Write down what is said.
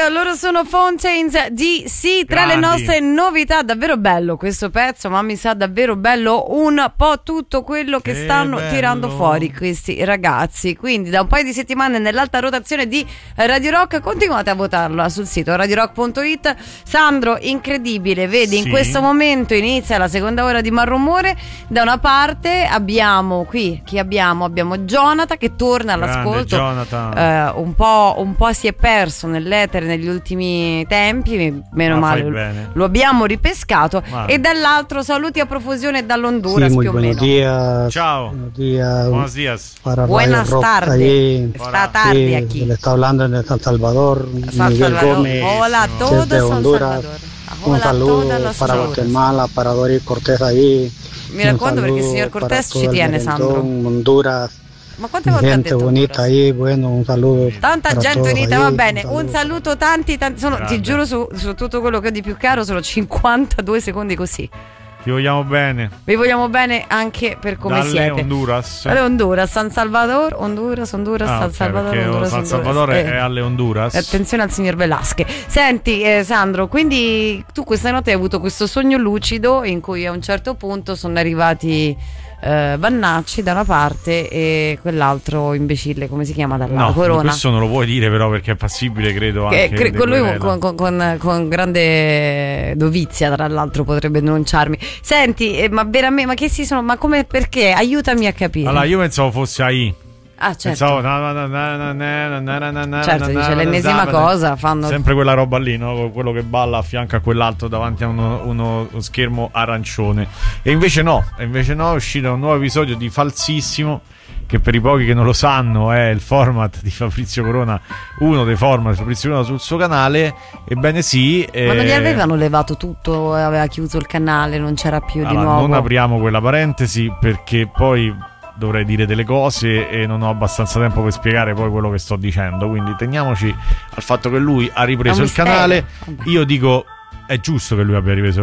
loro sono Fontaines DC, tra le nostre novità. Davvero bello questo pezzo, ma mi sa davvero bello un po' tutto quello che stanno tirando fuori questi ragazzi. Quindi da un paio di settimane nell'alta rotazione di Radio Rock, continuate a votarlo sul sito radiorock.it. Sandro, incredibile, vedi, in questo momento inizia la seconda ora di Malrumore. Da una parte abbiamo qui, chi abbiamo? Abbiamo Jonathan che torna all'ascolto. Un po' si è perso nell'etere negli ultimi tempi, meno male lo abbiamo ripescato. E dall'altro saluti a profusione dall'Honduras, muy più o buenos meno. días. Ciao. Buenos días. Para Buenas tardes. Está tarde aquí. Le está hablando en San Salvador, San Miguel Salvador. Gómez. Hola a todos, desde San Honduras. Salvador. Un saludo para Guatemala, para Doris Cortés ahí. Mi raccomando perché il signor Cortés ci tiene, Sandro. Honduras. Ma quante volte ha Gente detto bonita ahí, bueno, un saludo. Tanta gente unita, ahí, va bene. Un saluto tanti sono, ti giuro su tutto quello che ho di più caro, sono 52 secondi così. Ti vogliamo bene. Vi vogliamo bene anche per come siete. Honduras. Alle Honduras, San Salvador, Honduras, San Salvador, Honduras, San Salvador è alle Honduras. Attenzione al signor Velasche. Senti, Sandro, quindi tu questa notte hai avuto questo sogno lucido in cui a un certo punto sono arrivati Vannacci da una parte e quell'altro imbecille, come si chiama, dall'altra? Corona. Questo non lo puoi dire però perché è passibile, credo, anche con lui con grande dovizia, tra l'altro, potrebbe denunciarmi. Senti, ma veramente, ma che si sono, ma come, perché? Aiutami a capire. Allora, io pensavo fosse AI. Certo. Pensavo, certo, dice l'ennesima cosa, fanno sempre quella roba lì, no? Quello che balla a fianco a quell'altro davanti a uno schermo arancione. E invece no, è uscito un nuovo episodio di Falsissimo, che per i pochi che non lo sanno è il format di Fabrizio Corona, uno dei format di Fabrizio Corona sul suo canale. Ebbene sì, ma non gli avevano levato tutto, aveva chiuso il canale, non c'era più di nuovo. Non apriamo quella parentesi perché poi dovrei dire delle cose e non ho abbastanza tempo per spiegare poi quello che sto dicendo, quindi teniamoci al fatto che lui ha ripreso il canale. Io dico, è giusto che lui abbia ripreso